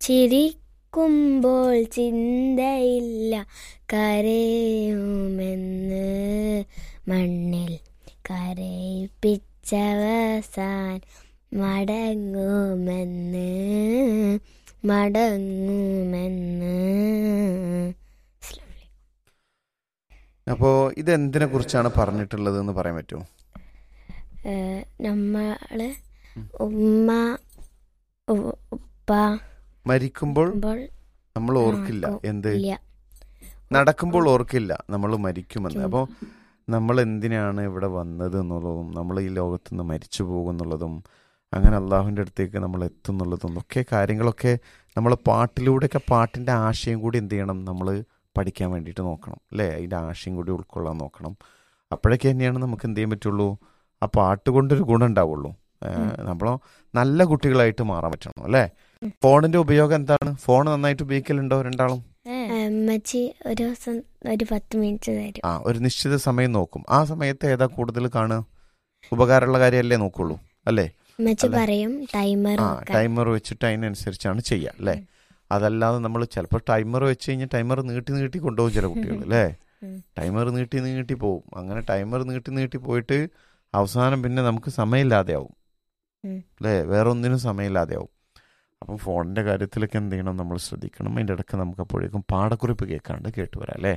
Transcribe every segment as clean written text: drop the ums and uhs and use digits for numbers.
ചിരിക്കുമ്പോൾ ചിന്തയില്ല കരയുമെന്ന് മണ്ണിൽ കരയിപ്പിച്ചവസാൻ മടങ്ങുമെന്ന്. അപ്പോൾ ഇതെന്തിനെ കുറിച്ചാണ് പറഞ്ഞിട്ടുള്ളത് എന്ന് പറയാൻ പറ്റുമോ? നമ്മള് ഉമ്മ ഉപ്പ മരിക്കുമ്പോൾ നമ്മൾ ഓർക്കില്ല, എന്ത് നടക്കുമ്പോൾ ഓർക്കില്ല നമ്മൾ മരിക്കുമെന്ന്. അപ്പോൾ നമ്മൾ എന്തിനാണ് ഇവിടെ വന്നത് എന്നുള്ളതും നമ്മൾ ഈ ലോകത്തു നിന്ന് മരിച്ചു പോകുന്നുള്ളതും അങ്ങനെ അള്ളാഹുവിൻ്റെ അടുത്തേക്ക് നമ്മൾ എത്തുന്നുള്ളതും ഒക്കെ കാര്യങ്ങളൊക്കെ നമ്മൾ പാട്ടിലൂടെയൊക്കെ പാട്ടിൻ്റെ ആശയം കൂടി എന്ത് ചെയ്യണം, നമ്മൾ പഠിക്കാൻ വേണ്ടിയിട്ട് നോക്കണം അല്ലേ? അതിൻ്റെ ആശയം കൂടി ഉൾക്കൊള്ളാൻ നോക്കണം. അപ്പോഴൊക്കെ തന്നെയാണ് നമുക്ക് എന്ത് ചെയ്യാൻ പറ്റുള്ളൂ, ആ പാട്ട് കൊണ്ടൊരു ഗുണം ഉണ്ടാവുള്ളൂ. നമ്മൾ നല്ല കുട്ടികളായിട്ട് മാറാൻ പറ്റണം അല്ലേ? ഫോണിന്റെ ഉപയോഗം എന്താണ്? ഫോൺ നന്നായിട്ട് ഉപയോഗിക്കലുണ്ടോ രണ്ടാളും? ഒരു ദിവസം ഒരു 10 മിനിറ്റ് തരും. ഒരു നിശ്ചിത സമയം നോക്കും. ആ സമയത്ത് ഏതാ കൂടുതൽ കാണുക? ഉപകാരമുള്ള കാര്യമല്ലേ നോക്കുള്ളൂ അല്ലേ? പറയും ടൈമർ വെച്ചിട്ട് അതിനനുസരിച്ചാണ് ചെയ്യുക അല്ലേ? അതല്ലാതെ നമ്മൾ ചിലപ്പോൾ ടൈമർ വെച്ച് കഴിഞ്ഞാൽ ടൈമർ നീട്ടി കൊണ്ടുപോകും ചില കുട്ടികൾ അല്ലേ? ടൈമർ നീട്ടി പോവും. അങ്ങനെ ടൈമർ നീട്ടി പോയിട്ട് അവസാനം പിന്നെ നമുക്ക് സമയമില്ലാതെയാവും അല്ലേ? വേറെ ഒന്നിനും സമയമില്ലാതെയാവും. അപ്പം ഫോണിന്റെ കാര്യത്തിലൊക്കെ എന്ത് ചെയ്യണം, നമ്മൾ ശ്രദ്ധിക്കണം. അതിൻ്റെ ഇടയ്ക്ക് നമുക്ക് അപ്പോഴേക്കും പാടക്കുറിപ്പ് കേൾക്കാണ്ട് കേട്ടു വരാം അല്ലേ?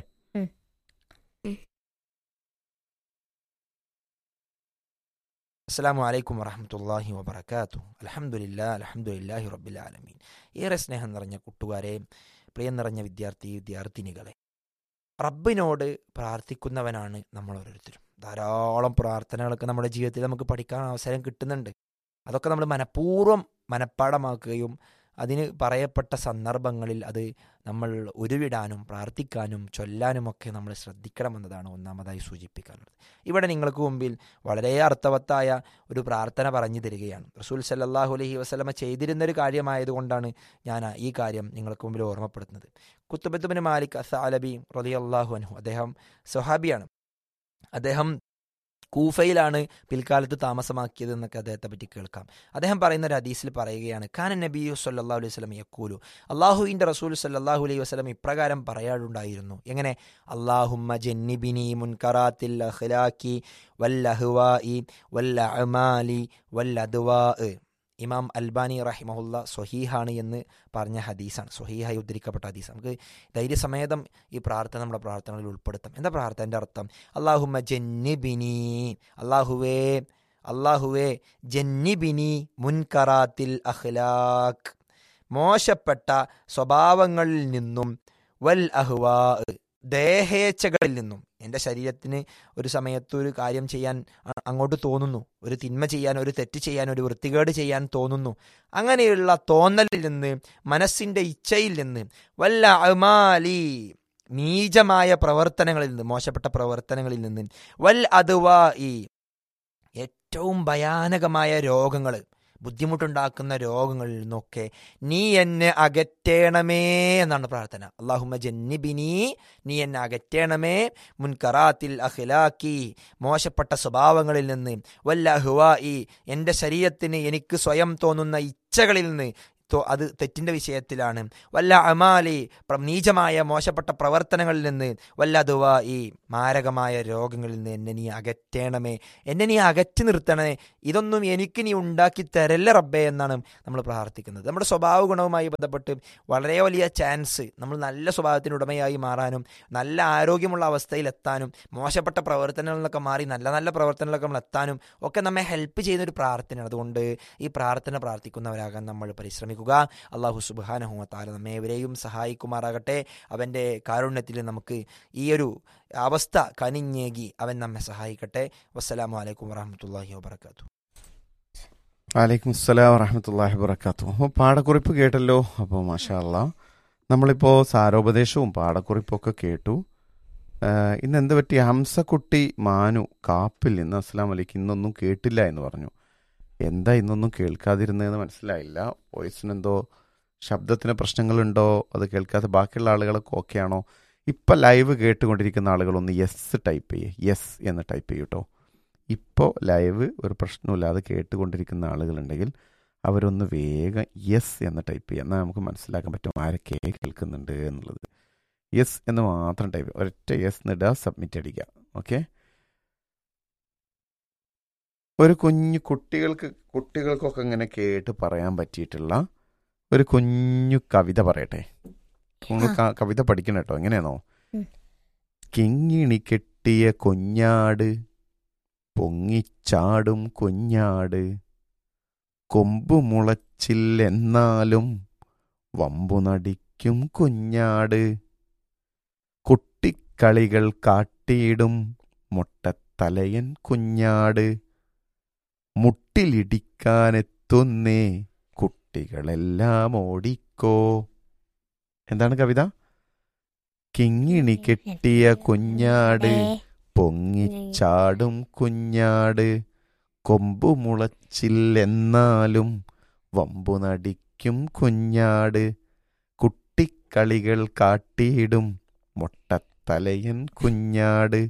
അസ്സലാമു അലൈക്കും വറഹ്മത്തുള്ളാഹി വബറകാതുഹു. അൽഹംദുലില്ലാഹി റബ്ബിൽ ആലമീൻ. ഏറെ സ്നേഹം നിറഞ്ഞ കൂട്ടുകാരെ, പ്രിയം നിറഞ്ഞ വിദ്യാർത്ഥിനികളെ, റബ്ബിനോട് പ്രാർത്ഥിക്കുന്നവനാണ് നമ്മൾ ഓരോരുത്തരും. ധാരാളം പ്രാർത്ഥനകളൊക്കെ നമ്മുടെ ജീവിതത്തിൽ നമുക്ക് പഠിക്കാൻ അവസരം കിട്ടുന്നുണ്ട്. അതൊക്കെ നമ്മൾ മനഃപ്പാടമാക്കുകയും അതിന് പറയപ്പെട്ട സന്ദർഭങ്ങളിൽ അത് നമ്മൾ ഉരുവിടാനും പ്രാർത്ഥിക്കാനും ചൊല്ലാനുമൊക്കെ നമ്മൾ ശ്രദ്ധിക്കണമെന്നതാണ് ഒന്നാമതായി സൂചിപ്പിക്കാനുള്ളത്. ഇവിടെ നിങ്ങൾക്ക് മുമ്പിൽ വളരെ അർത്ഥവത്തായ ഒരു പ്രാർത്ഥന പറഞ്ഞു തരികയാണ്. റസൂൽ സല്ലല്ലാഹു അലൈഹി വസല്ലമ ചെയ്തിരുന്നൊരു കാര്യമായതുകൊണ്ടാണ് ഞാൻ ഈ കാര്യം നിങ്ങൾക്ക് മുമ്പിൽ ഓർമ്മപ്പെടുത്തുന്നത്. ഖുത്ബത്ത് ഇബ്നു മാലിക് അസ്സഅലബി റളിയല്ലാഹു അൻഹു, അദ്ദേഹം സ്വഹാബിയാണ്. അദ്ദേഹം കൂഫയിലാണ് പിൽക്കാലത്ത് താമസമാക്കിയത് എന്നൊക്കെ അദ്ദേഹത്തെ പറ്റി കേൾക്കാം. അദ്ദേഹം പറയുന്ന ഒരു ഹദീസിൽ പറയുകയാണ്, കാന നബിയു സല്ലല്ലാഹു അലൈഹി വസല്ലം യഖൂലു, അല്ലാഹുവിൻ്റെ റസൂൽ സല്ലല്ലാഹു അലൈഹി വസല്ലം ഇപ്രകാരം പറയാറുണ്ടായിരുന്നു. എങ്ങനെ? അല്ലാഹുമ്മ ജന്നിബിനി മുൻകറാത്തിൽ അഖ്ലാഖി വല്ലഹ്വാഇ വല്ലഅമാലി വല്ലദ്വാ. ഇമാം അൽബാനി റഹിമഹുല്ല സ്വഹീഹാണ് എന്ന് പറഞ്ഞ ഹദീസാണ്, സ്വഹീഹായി ഉദ്ധരിക്കപ്പെട്ട ഹദീസ്. നമുക്ക് ധൈര്യസമേതം ഈ പ്രാർത്ഥന നമ്മുടെ പ്രാർത്ഥനകളിൽ ഉൾപ്പെടുത്താം. എന്താ പ്രാർത്ഥനയുടെ അർത്ഥം? അല്ലാഹുമ്മ ജന്നിബിനി, അല്ലാഹുവേ ജന്നിബിനി മുൻകറാത്തിൽ അഖ്ലാഖ്, മോശപ്പെട്ട സ്വഭാവങ്ങളിൽ നിന്നും, വൽ അഹ്വാ, ദേഹേച്ഛകളിൽ നിന്നും. എൻ്റെ ശരീരത്തിന് ഒരു സമയത്ത് ഒരു കാര്യം ചെയ്യാൻ അങ്ങോട്ട് തോന്നുന്നു, ഒരു തിന്മ ചെയ്യാൻ, ഒരു തെറ്റ് ചെയ്യാൻ, ഒരു വൃത്തികേട് ചെയ്യാൻ തോന്നുന്നു. അങ്ങനെയുള്ള തോന്നലിൽ നിന്ന്, മനസ്സിൻ്റെ ഇച്ഛയിൽ നിന്ന്, വല്ല അമാലി, നീചമായ പ്രവർത്തനങ്ങളിൽ നിന്ന്, മോശപ്പെട്ട പ്രവർത്തനങ്ങളിൽ നിന്ന്, വൽ അദ്വാ, ഏറ്റവും ഭയാനകമായ രോഗങ്ങൾ, ബുദ്ധിമുട്ടുണ്ടാക്കുന്ന രോഗങ്ങളിൽ നിന്നൊക്കെ നീ എന്നെ അകറ്റേണമേ എന്നാണ് പ്രാർത്ഥന. അല്ലാഹുമ്മ ജന്നിബിനി, നീ എന്നെ അകറ്റേണമേ, മുൻകറാത്തിൽ അഖ്ലാഖി, മോശപ്പെട്ട സ്വഭാവങ്ങളിൽ നിന്ന്, വല്ല അഹ്വാഇ, എൻ്റെ ശരീരത്തിന് എനിക്ക് സ്വയം തോന്നുന്ന ഇച്ഛകളിൽ നിന്ന്, അത് തെറ്റിൻ്റെ വിഷയത്തിലാണ്, വല്ല അമാലി, നീചമായ മോശപ്പെട്ട പ്രവർത്തനങ്ങളിൽ നിന്ന്, വല്ല ദുവാ, മാരകമായ രോഗങ്ങളിൽ നിന്ന് എന്നെ നീ അകറ്റേണമേ, എന്നെ നീ അകറ്റി നിർത്തണമേ, ഇതൊന്നും എനിക്ക് നീ ഉണ്ടാക്കി തരല്ല റബ്ബേ എന്നാണ് നമ്മൾ പ്രാർത്ഥിക്കുന്നത്. നമ്മുടെ സ്വഭാവ ഗുണവുമായി ബന്ധപ്പെട്ട് വളരെ വലിയ ചാൻസ് നമ്മൾ നല്ല സ്വഭാവത്തിന് ഉടമയായി മാറാനും നല്ല ആരോഗ്യമുള്ള അവസ്ഥയിലെത്താനും മോശപ്പെട്ട പ്രവർത്തനങ്ങളിൽ നിന്നൊക്കെ മാറി നല്ല നല്ല പ്രവർത്തനങ്ങളിലൊക്കെ നമ്മൾ എത്താനും ഒക്കെ നമ്മെ ഹെൽപ്പ് ചെയ്യുന്നൊരു പ്രാർത്ഥനയാണ്. അതുകൊണ്ട് ഈ പ്രാർത്ഥന പ്രാർത്ഥിക്കുന്നവരാകാൻ നമ്മൾ പരിശ്രമിക്കുക. അല്ലാഹു സുബ്ഹാനഹു വ തആല നമ്മേവരെയും സഹായിക്കുമാറാകട്ടെ. അവൻ്റെ കാരുണ്യത്തിൽ നമുക്ക് ഈ ഒരു അവസ്ഥ കനിഞ്ഞേകി അവൻ നമ്മെ സഹായിക്കട്ടെ. വസ്സലാമു അലൈക്കും വറഹ്മത്തുള്ളാഹി വബറകാതുഹു. വലൈക്കും അസ്സലാം വറഹ്മത്തുള്ളാഹി വബറകാതുഹു. അപ്പോൾ പാഠക്കുറിപ്പ് കേട്ടല്ലോ. അപ്പോൾ മാഷാ അല്ലാ, നമ്മളിപ്പോൾ സാരോപദേശവും പാഠക്കുറിപ്പൊക്കെ കേട്ടു. ഇന്ന് എന്ത് പറ്റി? ഹംസക്കുട്ടി മാനു കാപ്പിൽ നിന്ന് അസ്സലാമു അലൈക്കും, ഇന്നൊന്നും കേട്ടില്ല എന്ന് പറഞ്ഞു. എന്താ ഇന്നൊന്നും കേൾക്കാതിരുന്നതെന്ന് മനസ്സിലായില്ല. വോയിസിനെന്തോ ശബ്ദത്തിന് പ്രശ്നങ്ങളുണ്ടോ, അത് കേൾക്കാത്ത ബാക്കിയുള്ള ആളുകളൊക്കെ ഓക്കെ ആണോ? ഇപ്പം ലൈവ് കേട്ടുകൊണ്ടിരിക്കുന്ന ആളുകളൊന്ന് യെസ് ടൈപ്പ് ചെയ്യേ, യെസ് എന്ന് ടൈപ്പ് ചെയ്യൂ കേട്ടോ. ഇപ്പോൾ ലൈവ് ഒരു പ്രശ്നമില്ലാതെ കേട്ടുകൊണ്ടിരിക്കുന്ന ആളുകളുണ്ടെങ്കിൽ അവരൊന്ന് വേഗം യെസ് എന്ന് ടൈപ്പ് ചെയ്യുക. എന്നാൽ നമുക്ക് മനസ്സിലാക്കാൻ പറ്റും ആരൊക്കെ കേൾക്കുന്നുണ്ട് എന്നുള്ളത്. യെസ് എന്ന് മാത്രം ടൈപ്പ് ചെയ്യുക. ഒരൊറ്റ യെസ് എന്നിടുക, സബ്മിറ്റ് അടിക്കുക. ഓക്കെ. ഒരു കുഞ്ഞു കുട്ടികൾക്കൊക്കെ ഇങ്ങനെ കേട്ട് പറയാൻ പറ്റിയിട്ടുള്ള ഒരു കുഞ്ഞു കവിത പറയട്ടെ. നിങ്ങൾ കവിത പഠിക്കണം കേട്ടോ. എങ്ങനെയാണോ? കിങ്ങിണി കെട്ടിയ കുഞ്ഞാട്, പൊങ്ങിച്ചാടും കുഞ്ഞാട്, കൊമ്പു മുളച്ചില്ലെന്നാലും വമ്പു നടിക്കും കുഞ്ഞാട്, കുട്ടിക്കളികൾ കാട്ടിയിടും മുട്ടത്തലയൻ കുഞ്ഞാട്, മുട്ടിലിടിക്കാനെത്തുന്നേ കുട്ടികളെല്ലാം ഓടിക്കോ. എന്താണ് കവിത? കിങ്ങിണി കെട്ടിയ കുഞ്ഞാട്, പൊങ്ങിച്ചാടും കുഞ്ഞാട്, കൊമ്പു മുളച്ചില്ലെന്നാലും വമ്പു നടിക്കും കുഞ്ഞാട്, കുട്ടിക്കളികൾ കാട്ടിയിടും മുട്ടത്തലയൻ കുഞ്ഞാട്,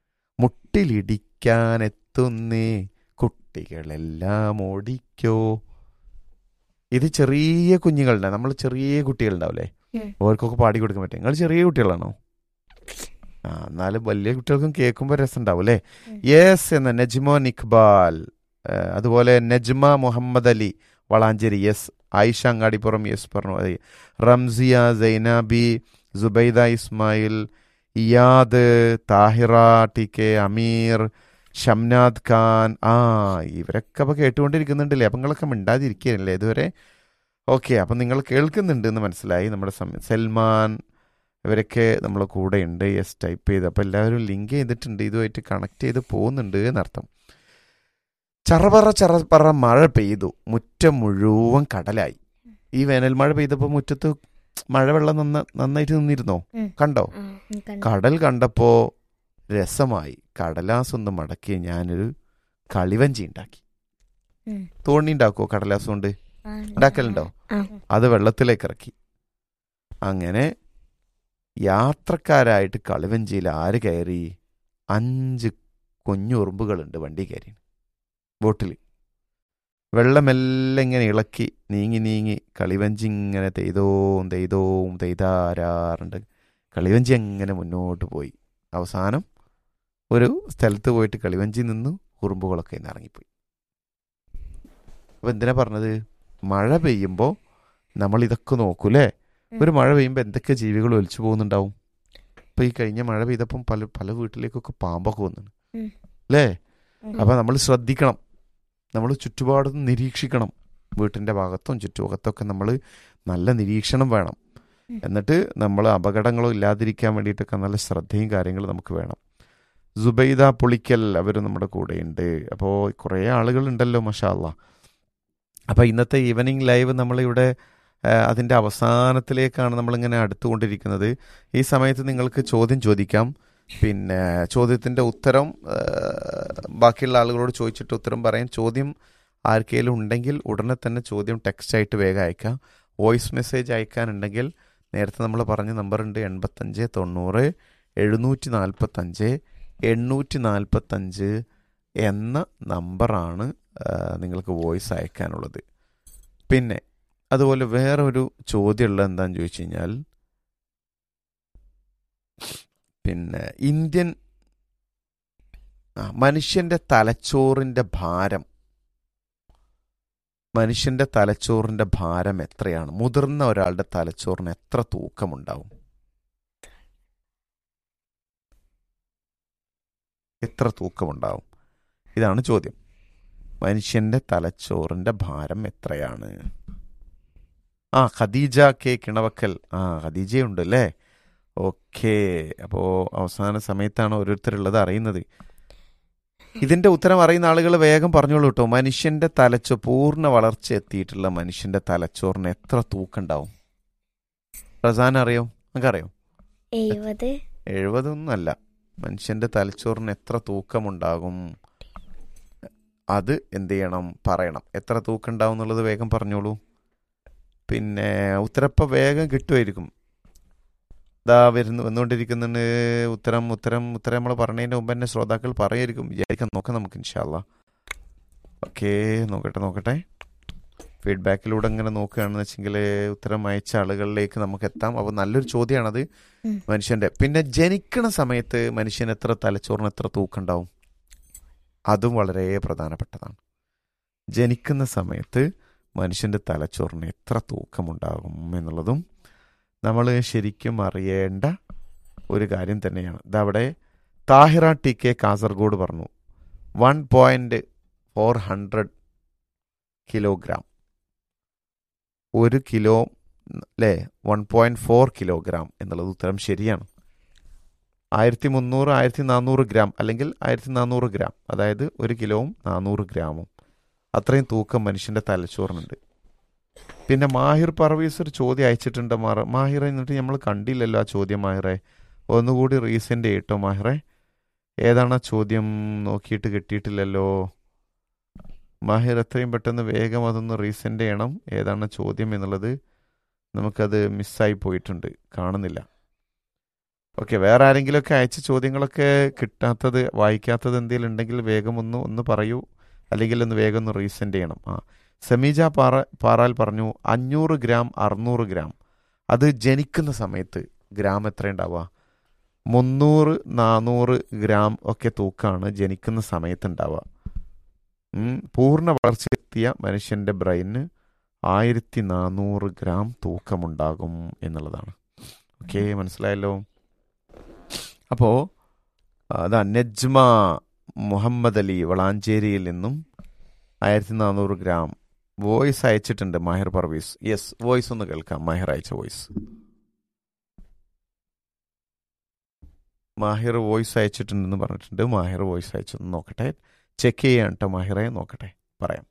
മുട്ടിലിടിക്കാനെത്തുന്നേ കുട്ടികളെല്ലാം ഓടിക്കോ. ഇത് ചെറിയ കുഞ്ഞുങ്ങളുടെ, നമ്മൾ ചെറിയ കുട്ടികളുണ്ടാവില്ലേ, അവർക്കൊക്കെ പാടി കൊടുക്കാൻ പറ്റും. നിങ്ങൾ ചെറിയ കുട്ടികളാണോ? എന്നാലും വലിയ കുട്ടികൾക്കും കേൾക്കുമ്പോൾ രസം ഉണ്ടാവും അല്ലേ? യെസ് എന്ന നജ്മോൻ ഇഖ്ബാൽ, അതുപോലെ നജ്മ മുഹമ്മദ് അലി വളാഞ്ചേരി യെസ്, ആയിഷ അങ്ങാടിപ്പുറം യെസ് പറഞ്ഞു, റംസിയ സൈനാബി, സുബൈദ ഇസ്മായിൽ, ഇയാദ്, താഹിറ ടി കെ, അമീർ, ഷംനാദ് ഖാൻ. ഇവരൊക്കെ അപ്പോൾ കേട്ടുകൊണ്ടിരിക്കുന്നുണ്ടല്ലേ? അപ്പം നിങ്ങളൊക്കെ മിണ്ടാതിരിക്കുകയല്ലേ ഇതുവരെ? ഓക്കെ, അപ്പം നിങ്ങൾ കേൾക്കുന്നുണ്ട് എന്ന് മനസ്സിലായി. നമ്മുടെ സൽമാൻ ഇവരൊക്കെ നമ്മളെ കൂടെ ഉണ്ട്. യെസ് ടൈപ്പ് ചെയ്ത്. അപ്പോൾ എല്ലാവരും ലിങ്ക് ചെയ്തിട്ടുണ്ട്, ഇതുമായിട്ട് കണക്ട് ചെയ്ത് പോകുന്നുണ്ട് എന്നർത്ഥം. ചറപറ മഴ പെയ്തു, മുറ്റം മുഴുവൻ കടലായി. ഈ വേനൽ മഴ പെയ്തപ്പോൾ മുറ്റത്ത് മഴവെള്ളം നന്നായിട്ട് നിന്നിരുന്നോ? കണ്ടോ? കടൽ കണ്ടപ്പോൾ രസമായി. കടലാസ് ഒന്ന് മടക്കി ഞാനൊരു കളിവഞ്ചി ഉണ്ടാക്കി. തോണി ഉണ്ടാക്കുമോ കടലാസ് കൊണ്ട്? ഉണ്ടാക്കലുണ്ടോ? അത് വെള്ളത്തിലേക്ക് ഇറക്കി. അങ്ങനെ യാത്രക്കാരായിട്ട് കളിവഞ്ചിയിൽ ആര് കയറി? 5 കുഞ്ഞുറുമ്പുകളുണ്ട് വണ്ടി കയറി. ബോട്ടിൽ വെള്ളമെല്ലാം ഇങ്ങനെ ഇളക്കി നീങ്ങി കളിവഞ്ചി ഇങ്ങനെ തെയ്താരാറുണ്ട്. കളിവഞ്ചി അങ്ങനെ മുന്നോട്ട് പോയി. അവസാനം ഒരു സ്ഥലത്ത് പോയിട്ട് കളിവഞ്ചി നിന്നു. ഉറുമ്പുകളൊക്കെ ഇന്ന് ഇറങ്ങിപ്പോയി. അപ്പോൾ എന്തിനാ പറഞ്ഞത്? മഴ പെയ്യുമ്പോൾ നമ്മൾ ഇതൊക്കെ നോക്കൂലേ? ഒരു മഴ പെയ്യുമ്പോൾ എന്തൊക്കെ ജീവികൾ ഒലിച്ചു പോകുന്നുണ്ടാവും. ഇപ്പോൾ ഈ കഴിഞ്ഞ മഴ പെയ്തപ്പം പല വീട്ടിലേക്കൊക്കെ പാമ്പൊക്കെ വന്നിട്ടുണ്ട് അല്ലേ? അപ്പം നമ്മൾ ശ്രദ്ധിക്കണം. നമ്മൾ ചുറ്റുപാടും നിരീക്ഷിക്കണം. വീട്ടിൻ്റെ ഭാഗത്തും ചുറ്റുഭാഗത്തൊക്കെ നമ്മൾ നല്ല നിരീക്ഷണം വേണം. എന്നിട്ട് നമ്മൾ അപകടങ്ങളോ ഇല്ലാതിരിക്കാൻ വേണ്ടിയിട്ടൊക്കെ നല്ല ശ്രദ്ധയും കാര്യങ്ങളും നമുക്ക് വേണം. സുബൈദ പുളിക്കൽ അവർ നമ്മുടെ കൂടെയുണ്ട്. അപ്പോൾ കുറേ ആളുകളുണ്ടല്ലോ, മാഷാ അല്ലാ. അപ്പോൾ ഇന്നത്തെ ഈവനിങ് ലൈവ് നമ്മളിവിടെ അതിൻ്റെ അവസാനത്തിലേക്കാണ് നമ്മളിങ്ങനെ അടുത്തുകൊണ്ടിരിക്കുന്നത്. ഈ സമയത്ത് നിങ്ങൾക്ക് ചോദ്യം ചോദിക്കാം. പിന്നെ ചോദ്യത്തിൻ്റെ ഉത്തരം ബാക്കിയുള്ള ആളുകളോട് ചോദിച്ചിട്ട് ഉത്തരം പറയാം. ചോദ്യം ആർക്കെങ്കിലും ഉണ്ടെങ്കിൽ ഉടനെ തന്നെ ചോദ്യം ടെക്സ്റ്റായിട്ട് വേഗം അയക്കാം. വോയിസ് മെസ്സേജ് അയക്കാനുണ്ടെങ്കിൽ നേരത്തെ നമ്മൾ പറഞ്ഞ നമ്പറുണ്ട് 85 90 745 845 എന്ന നമ്പറാണ് നിങ്ങൾക്ക് വോയിസ് അയക്കാനുള്ളത്. പിന്നെ അതുപോലെ വേറെ ഒരു ചോദ്യമുള്ളത് എന്താണെന്ന് ചോദിച്ചു കഴിഞ്ഞാൽ, പിന്നെ മനുഷ്യൻ്റെ തലച്ചോറിൻ്റെ ഭാരം എത്രയാണ്? മുതിർന്ന ഒരാളുടെ തലച്ചോറിന് എത്ര തൂക്കമുണ്ടാവും? എത്ര തൂക്കമുണ്ടാവും? ഇതാണ് ചോദ്യം. മനുഷ്യൻ്റെ തലച്ചോറിൻ്റെ ഭാരം എത്രയാണ്? ഖദീജ കെ കിണവക്കൽ. ഖദീജയുണ്ട് അല്ലേ? ഓക്കെ. അപ്പോൾ അവസാന സമയത്താണ് ഓരോരുത്തരുള്ളത് അറിയുന്നത്. ഇതിൻ്റെ ഉത്തരം അറിയുന്ന ആളുകൾ വേഗം പറഞ്ഞോളൂ കേട്ടോ. മനുഷ്യൻ്റെ പൂർണ്ണ വളർച്ച എത്തിയിട്ടുള്ള മനുഷ്യൻ്റെ തലച്ചോറിന് എത്ര തൂക്കുണ്ടാവും? റസാൻ അറിയോ? നമുക്കറിയോ? 70 ഒന്നല്ല. മനുഷ്യൻ്റെ തലച്ചോറിന് എത്ര തൂക്കമുണ്ടാകും? അത് എന്ത് ചെയ്യണം? പറയണം. എത്ര തൂക്കം ഉണ്ടാവും എന്നുള്ളത് വേഗം പറഞ്ഞോളൂ. പിന്നെ ഉത്തരപ്പം വേഗം കിട്ടുമായിരിക്കും. വന്നുകൊണ്ടിരിക്കുന്നുണ്ട് ഉത്തരം നമ്മൾ പറഞ്ഞതിൻ്റെ മുമ്പ് തന്നെ ശ്രോതാക്കൾ പറയായിരിക്കും, വിചാരിക്കാൻ നോക്കാം നമുക്ക് ഇൻഷാ അല്ലാ. ഓക്കെ, നോക്കട്ടെ. ഫീഡ്ബാക്കിലൂടെ ഇങ്ങനെ നോക്കുകയാണെന്ന് വെച്ചെങ്കിൽ ഉത്തരം അയച്ച ആളുകളിലേക്ക് നമുക്ക് എത്താം. അപ്പോൾ നല്ലൊരു ചോദ്യമാണത് മനുഷ്യൻ്റെ. പിന്നെ ജനിക്കണ സമയത്ത് മനുഷ്യൻ തലച്ചോറിന് എത്ര തൂക്കം ഉണ്ടാവും? അതും വളരെ പ്രധാനപ്പെട്ടതാണ്. ജനിക്കുന്ന സമയത്ത് മനുഷ്യൻ്റെ തലച്ചോറിന് എത്ര തൂക്കമുണ്ടാകും എന്നുള്ളതും നമ്മൾ ശരിക്കും അറിയേണ്ട ഒരു കാര്യം തന്നെയാണ്. ഇതവിടെ താഹിറ ടി കെ കാസർഗോഡ് പറഞ്ഞു 1.400 കിലോഗ്രാം. 1 കിലോ അല്ലേ, 1.4 കിലോഗ്രാം എന്നുള്ളത് ഉത്തരം ശരിയാണ്. 1300 1400 ഗ്രാം അല്ലെങ്കിൽ 1400 ഗ്രാം, അതായത് 1 കിലോവും 400 ഗ്രാമും അത്രയും തൂക്കം മനുഷ്യൻ്റെ തലച്ചോറിനുണ്ട്. പിന്നെ മാഹിർ പർവീസ് ഒരു ചോദ്യം അയച്ചിട്ടുണ്ട്. മാഹിറെ, എന്നിട്ട് നമ്മൾ കണ്ടില്ലല്ലോ ആ ചോദ്യം. മാഹിറെ ഒന്നുകൂടി റീസെൻ്റ് ചെയ്യട്ടോ. മാഹിറെ, ഏതാണ് ആ ചോദ്യം? നോക്കിയിട്ട് കിട്ടിയിട്ടില്ലല്ലോ. മാഹിർ എത്രയും പെട്ടെന്ന് വേഗം അതൊന്ന് റീസെൻ്റ് ചെയ്യണം. ഏതാണ് ചോദ്യം എന്നുള്ളത് നമുക്കത് മിസ്സായി പോയിട്ടുണ്ട്, കാണുന്നില്ല. ഓക്കെ, വേറെ ആരെങ്കിലുമൊക്കെ അയച്ച ചോദ്യങ്ങളൊക്കെ കിട്ടാത്തത്, വായിക്കാത്തത് എന്തെങ്കിലും ഉണ്ടെങ്കിൽ വേഗം ഒന്ന് പറയൂ, അല്ലെങ്കിൽ ഒന്ന് വേഗം ഒന്ന് റീസെൻ്റ് ചെയ്യണം. സമീജ പാറാൽ പറഞ്ഞു 500 ഗ്രാം 600 ഗ്രാം. അത് ജനിക്കുന്ന സമയത്ത് ഗ്രാം എത്ര ഉണ്ടാവുക? 300 400 ഗ്രാം ഒക്കെ തൂക്കമാണ് ജനിക്കുന്ന സമയത്ത് ഉണ്ടാവുക. പൂർണ്ണ വളർച്ചയെത്തിയ മനുഷ്യൻ്റെ ബ്രെയിന് 1400 ഗ്രാം തൂക്കമുണ്ടാകും എന്നുള്ളതാണ്. ഓക്കെ, മനസ്സിലായല്ലോ. അപ്പോൾ അതാ നജ്മ മുഹമ്മദ് അലി വളാഞ്ചേരിയിൽ നിന്നും 1400 ഗ്രാം വോയിസ് അയച്ചിട്ടുണ്ട്. മാഹിർ പർവീസ്, യെസ്, വോയിസ് ഒന്ന് കേൾക്കാം. മാഹിർ അയച്ച വോയിസ്. മാഹിർ വോയിസ് അയച്ചിട്ടുണ്ടെന്ന് പറഞ്ഞിട്ടുണ്ട്. മാഹിർ വോയിസ് അയച്ചൊന്ന് നോക്കട്ടെ, ചെക്ക് ചെയ്യാൻ കേട്ടോ. മാഹിറെ നോക്കട്ടെ, പറയാം.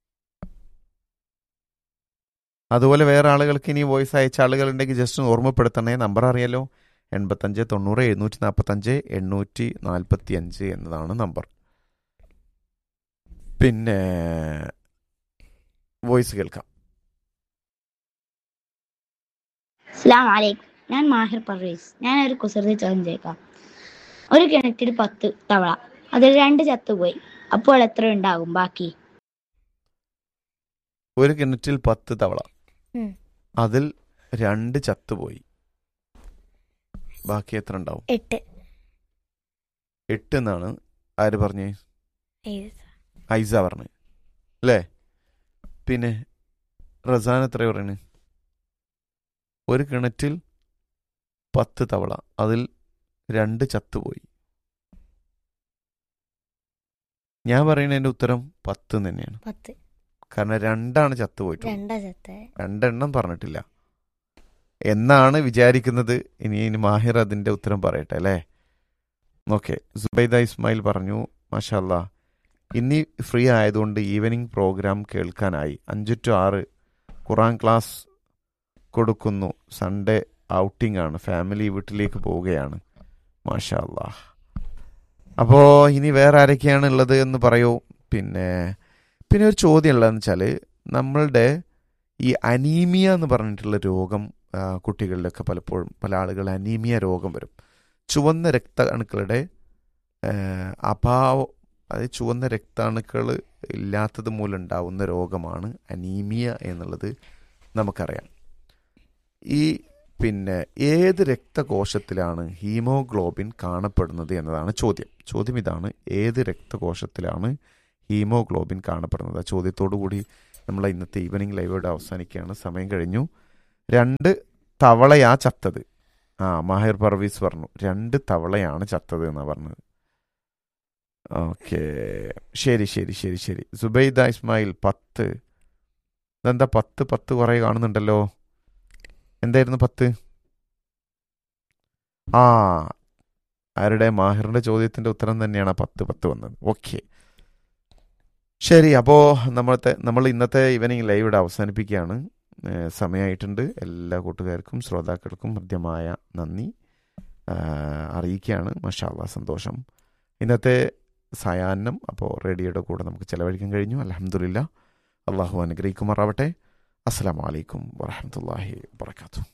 അതുപോലെ വേറെ ആളുകൾക്ക് ഇനി വോയിസ് അയച്ച ആളുകളുണ്ടെങ്കിൽ ജസ്റ്റ് ഒന്ന് ഓർമ്മപ്പെടുത്തണേ. നമ്പർ അറിയാലോ, 85 90 745 845 എന്നതാണ് നമ്പർ. പിന്നെ വോയിസ് കേൾക്കാം. അസ്സലാമു അലൈക്കും. ഞാൻ മാഹിർ പർവീസ്. ഞാനൊരു കുസൃതി ചോദ്യം ചോദിക്കാം. ഒരു കിണറ്റിൽ 10 തവള, അതിൽ 2 ചത്തുപോയി. അപ്പോൾ എത്ര ഉണ്ടാകും ബാക്കി? ഒരു കിണറ്റിൽ 10 തവള, അതിൽ 2 ചത്തുപോയി. ബാക്കി എത്ര ഉണ്ടാവും? 8 എന്നാണ് ആര് പറഞ്ഞേ? ഐസ പറഞ്ഞു അല്ലേ? പിന്നെ റസാൻ എത്ര പറയണ്? ഒരു കിണറ്റിൽ 10 തവള, അതിൽ 2 ചത്തുപോയി. ഞാൻ പറയുന്നതിന്റെ ഉത്തരം 10 തന്നെയാണ്. കാരണം 2 ചത്തുപോയിട്ട്, 2 പറഞ്ഞിട്ടില്ല എന്നാണ് വിചാരിക്കുന്നത്. ഇനി മാഹിർ അതിന്റെ ഉത്തരം പറയട്ടെ അല്ലേ? ഓക്കെ, സുബൈദ ഇസ്മായിൽ പറഞ്ഞു മാഷാ അല്ലാ, ഇനി ഫ്രീ ആയതുകൊണ്ട് evening programme കേൾക്കാനായി 5 to 6 Quran class കൊടുക്കുന്നു. സൺഡേ ഔട്ടിംഗ് ആണ്, ഫാമിലി വീട്ടിലേക്ക് പോവുകയാണ്. മാഷാ അല്ലാ. അപ്പോൾ ഇനി വേറെ ആരൊക്കെയാണ് ഉള്ളത് എന്ന് പറയൂ. പിന്നെ ഒരു ചോദ്യം ഉള്ളതെന്ന് വെച്ചാൽ, നമ്മളുടെ ഈ അനീമിയ എന്ന് പറഞ്ഞിട്ടുള്ള രോഗം കുട്ടികളിലൊക്കെ പലപ്പോഴും പല ആളുകൾ അനീമിയ രോഗം വരും. ചുവന്ന രക്താണുക്കളുടെ അഭാവം, അതായത് ചുവന്ന രക്താണുക്കൾ ഇല്ലാത്തത് മൂലം ഉണ്ടാവുന്ന രോഗമാണ് അനീമിയ എന്നുള്ളത് നമുക്കറിയാം. പിന്നെ ഏത് രക്തകോശത്തിലാണ് ഹീമോഗ്ലോബിൻ കാണപ്പെടുന്നത് എന്നതാണ് ചോദ്യം ഇതാണ്: ഏത് രക്തകോശത്തിലാണ് ഹീമോഗ്ലോബിൻ കാണപ്പെടുന്നത്? ആ ചോദ്യത്തോടു കൂടി നമ്മൾ ഇന്നത്തെ ഈവനിങ് ലൈവോടെ അവസാനിക്കുകയാണ്. സമയം കഴിഞ്ഞു. 2 തവളയാ ചത്തത്. മാഹിർ പർവീസ് പറഞ്ഞു 2 തവളയാണ് ചത്തത് എന്നാണ് പറഞ്ഞത്. ഓക്കെ, ശരി. സുബൈദ ഇസ്മായിൽ 10. ഇതെന്താ 10 കുറേ കാണുന്നുണ്ടല്ലോ. എന്തായിരുന്നു 10? ആരുടെ? മാഹിറിന്റെ ചോദ്യത്തിന്റെ ഉത്തരം തന്നെയാണ് 10 വന്നത്. ഓക്കെ, ശരി. അപ്പോൾ നമ്മൾ ഇന്നത്തെ ഈവനിങ് ലൈവ് ഇവിടെ അവസാനിപ്പിക്കുകയാണ്. സമയമായിട്ടുണ്ട്. എല്ലാ കൂട്ടുകാർക്കും ശ്രോതാക്കൾക്കും ഹൃദ്യമായ നന്ദി അറിയിക്കുകയാണ്. മാഷാ അല്ലാ, സന്തോഷം. ഇന്നത്തെ സായാഹ്നം അപ്പോൾ റേഡിയോയുടെ കൂടെ നമുക്ക് ചെലവഴിക്കാൻ കഴിഞ്ഞു. അൽഹംദുലില്ലാ. അള്ളാഹു അനുഗ്രഹിക്കുമാറാവട്ടെ. അസ്സലാമു അലൈക്കും വറഹ്മത്തുള്ളാഹി വബറകാതുഹു.